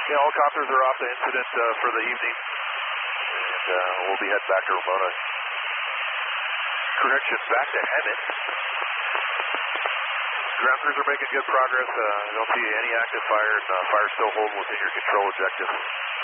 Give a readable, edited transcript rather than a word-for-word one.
Yeah, all copters are off the incident for the evening. And we'll be heading back to Ramona. Correction, back to Emmett. Ground crews are making good progress. I don't see any active fires. Fire still holding within your control objective.